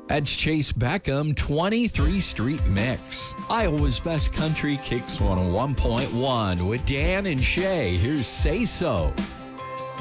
That's Chase Beckham, 23 Street Mix. Iowa's Best Country Kicks 101.1 with Dan and Shay. Here's Say So.